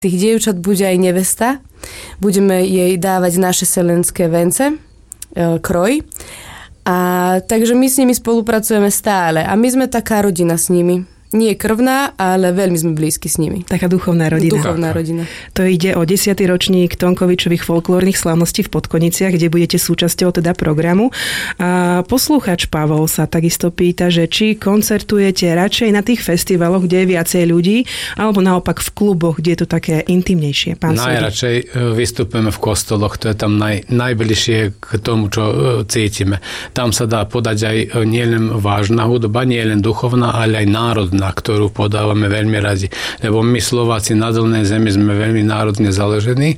tých dievčat bude aj nevesta. Budeme jej dávať naše selenské vence, kroj. A takže my s nimi spolupracujeme stále. A my sme taká rodina s nimi. Nie krvná, ale veľmi sme blízki s nimi. Taká duchovná rodina. Duchovná rodina. To ide o 10. ročník Tonkovičových folklórnych slávností v Podkoniciach, kde budete súčasťou teda programu. A poslucháč Pavol sa takisto pýta, že či koncertujete radšej na tých festivaloch, kde je viacej ľudí, alebo naopak v kluboch, kde je to také intimnejšie. Pán Najradšej vystupujeme v kostoloch, to je tam najbližšie k tomu, čo cítime. Tam sa dá podať aj nielen vážna hudba, nielen duchovná, ale aj národná, na ktorú podávame veľmi radi. Lebo my Slováci na dolnej zemi sme veľmi národne založení.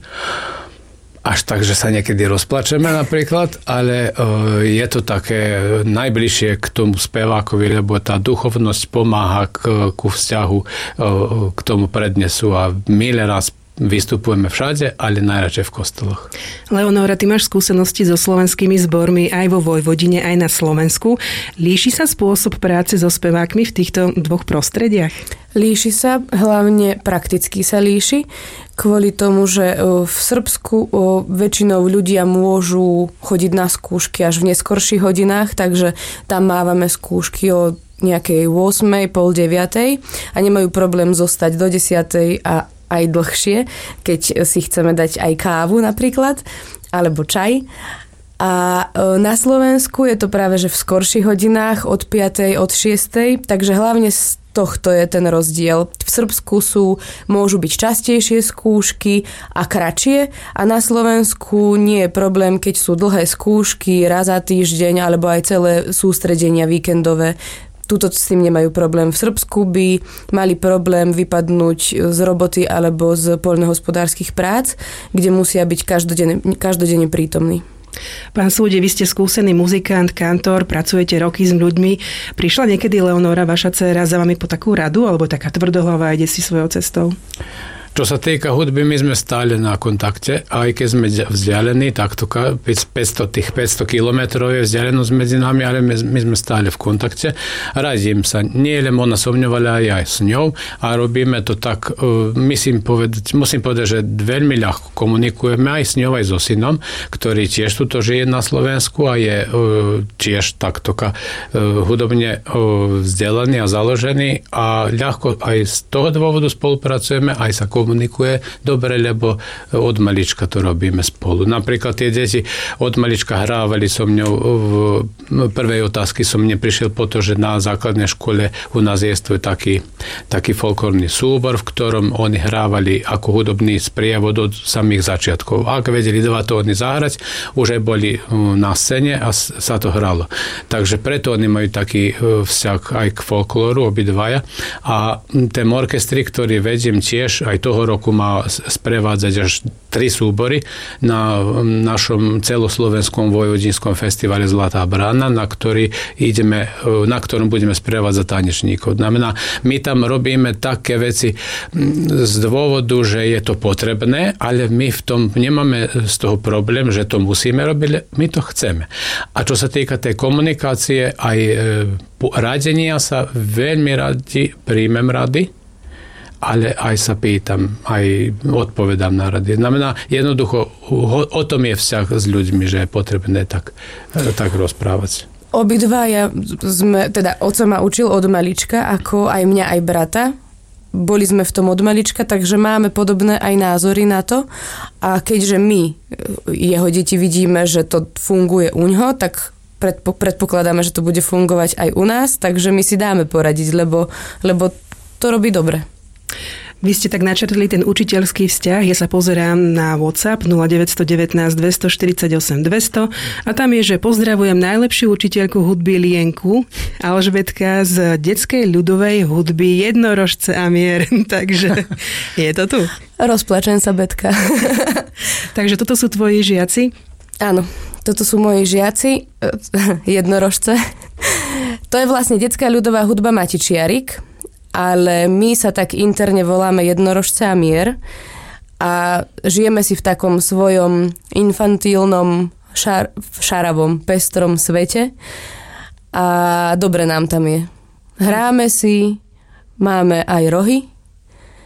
Až tak, že sa niekedy rozplačeme napríklad, ale je to také najbližšie k tomu spevákovi, lebo tá duchovnosť pomáha ku vzťahu, k tomu prednesu a milé raz vystupujeme všade, ale najradšej v kostoloch. Leonóra, ty máš skúsenosti so slovenskými zbormi aj vo Vojvodine, aj na Slovensku. Líši sa spôsob práce so spevákmi v týchto dvoch prostrediach? Líši sa, hlavne prakticky sa líši, kvôli tomu, že v Srbsku väčšinou ľudia môžu chodiť na skúšky až v neskorších hodinách, takže tam mávame skúšky o nejakej 8:00, pol 9:00 a nemajú problém zostať do 10:00 a aj dlhšie, keď si chceme dať aj kávu napríklad, alebo čaj. A na Slovensku je to práve, že v skorších hodinách od 5:00, od 6:00, takže hlavne z tohto je ten rozdiel. V Srbsku môžu byť častejšie skúšky a kratšie a na Slovensku nie je problém, keď sú dlhé skúšky raz za týždeň alebo aj celé sústredenia víkendové. Tuto s tým nemajú problém. V Srbsku by mali problém vypadnúť z roboty alebo z poľnohospodárskych prác, kde musia byť každodenne prítomní. Pán Súde, vy ste skúsený muzikant, kantor, pracujete roky s ľuďmi. Prišla niekedy Leonóra, vaša dcéra, za vami po takú radu, alebo taká tvrdohlava ide si svojou cestou? Čo sa týka hudby, my sme stále na kontakte, aj keď sme vzdialení, takto 500 kilometrov je vzdialenosť medzi nami, ale my sme stále v kontakte. Radím sa, nie len ona so mňou, ale aj s ňou a robíme to tak, musím povedať, že veľmi ľahko komunikujeme aj s ňou, aj so synom, ktorý tiež tuto žije na Slovensku a je tiež takto hudobne vzdelaný a založený a ľahko aj z toho dôvodu spolupracujeme, aj sa komunikuje dobre, lebo od malička to robíme spolu. Napríklad tie deti od malička hrávali so mňou v prvej otázky som neprišiel po to, že na základnej škole u nás existuje taký folklórny súbor, v ktorom oni hrávali ako hudobný sprievod od samých začiatkov. Ak vedeli 2 tóny zahrať, už aj boli na scéne a sa to hralo. Takže preto oni majú taký vzťah aj k folklóru, obidvaja. A ten orchestri, ktorý vediem tiež, aj toho roku má sprevádzať až 3 súbory na našom celoslovenskom vojvodinskom festivale Zlatá brána, na ktorom budeme sprevádzať tanečníkov. Znamená, my tam robíme také veci z dôvodu, že je to potrebné, ale my v tom nemáme z toho problém, že to musíme robiť, my to chceme. A čo sa týka tej komunikácie, aj radenia sa veľmi radi príjmem rady, ale aj sa pýtam, aj odpovedám na rady. Znamená, jednoducho, o tom je vzťah s ľuďmi, že je potrebné tak rozprávať. Obidvaja oco ma učil od malička, ako aj mňa, aj brata. Boli sme v tom od malička, takže máme podobné aj názory na to. A keďže my, jeho deti, vidíme, že to funguje uňho, tak predpokladáme, že to bude fungovať aj u nás, takže my si dáme poradiť, lebo to robí dobre. Vy ste tak načrtli ten učiteľský vzťah. Ja sa pozerám na WhatsApp 0919 248 200 a tam je, že pozdravujem najlepšiu učiteľku hudby Lienku Alžbetka z detskej ľudovej hudby Jednorožce a mier. Takže je to tu. Rozplačem sa, Betka. Takže toto sú tvoji žiaci? Áno, toto sú moji žiaci Jednorožce. To je vlastne detská ľudová hudba Matičiarik, ale my sa tak interne voláme Jednorožce a mier a žijeme si v takom svojom infantilnom, šaravom, pestrom svete a dobre nám tam je. Hráme si, máme aj rohy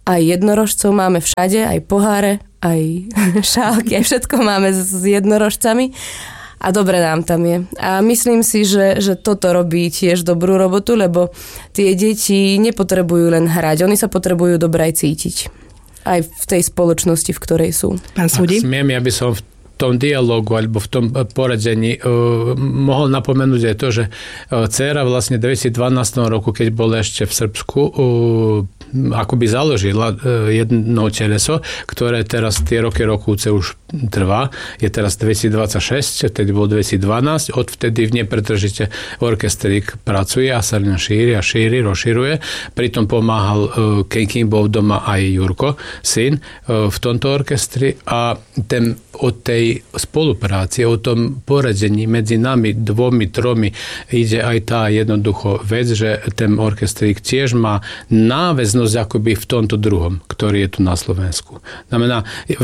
Aj jednorožcov máme všade, aj poháre, aj šálky, aj všetko máme s jednorožcami. A dobre nám tam je. A myslím si, že toto robí tiež dobrú robotu, lebo tie deti nepotrebujú len hrať, oni sa potrebujú dobre aj cítiť. Aj v tej spoločnosti, v ktorej sú. Pán Súdi? Ak smiem, ja by som v tom dialogu alebo v tom poradení mohol napomenúť aj to, že dcéra vlastne v 2012 roku, keď bola ešte v Srbsku, akoby založila jedno teleso, ktoré teraz tie roky rokúce už trvá. Je teraz 2026, vtedy bol 2012, odvtedy v nepretržite orkestrík pracuje a sa len šíri, rozširuje. Pritom pomáhal, kým bol doma aj Jurko, syn, v tomto orkestri a o tej spolupráci, o tom poradení medzi nami dvomi, tromi ide aj tá jednoducho vec, že ten orkestrík tiež má náväznosť akoby v tomto druhom, ktorý je tu na Slovensku. Znamená,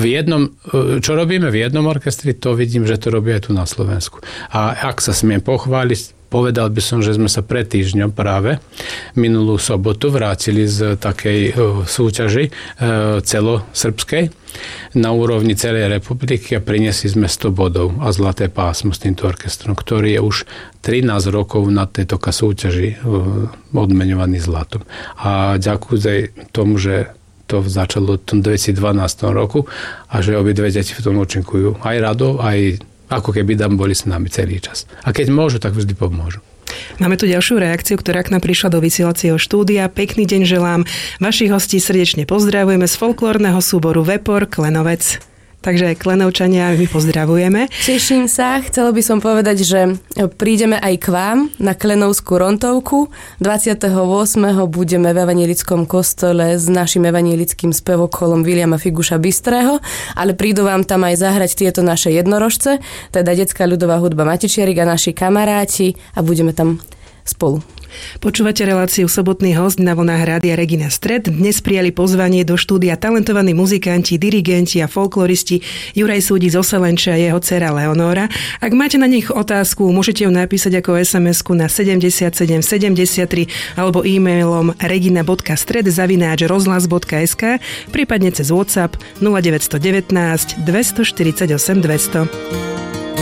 čo robíme v jednom orkestri, to vidím, že to robí aj tu na Slovensku. A ak sa smiem pochváliť, povedal by som, že sme sa pred týždňom práve minulú sobotu vrátili z takej súťaži celosrbskej na úrovni celej republiky a priniesli sme 100 bodov a zlaté pásmo s týmto orchestrom, ktorý je už 13 rokov na tejto súťaži odmeňovaný zlatom. A ďakujem tomu, že to začalo v tom 2012 roku a že obidve deti v tom účinkujú aj radou, aj ako keby tam boli s nami celý čas. A keď môžu, tak vždy pomôžu. Máme tu ďalšiu reakciu, ktorá k nám prišla do vysielacieho štúdia. Pekný deň želám. Vašich hostí srdečne pozdravujeme z folklórneho súboru Vepor Klenovec. Takže Klenovčania, my pozdravujeme. Teším sa. Chcela by som povedať, že prídeme aj k vám na Klenovskú Rontovku. 28. budeme v evanjelickom kostole s našim evanjelickým spevokolom Viliama Figuša Bystrého, ale prídu vám tam aj zahrať tieto naše jednorožce, teda detská ľudová hudba Matičiarik a naši kamaráti a budeme tam spolu. Počúvate reláciu Sobotný host na vlnách Rádia Regina Stred. Dnes prijali pozvanie do štúdia talentovaní muzikanti, dirigenti a folkloristi Juraj Súdi z Oselenče a jeho dcera Leonóra. Ak máte na nich otázku, môžete ju napísať ako SMS-ku na 7773 alebo e-mailom regina.stred@rozhlas.sk, prípadne cez WhatsApp 0919 248 200.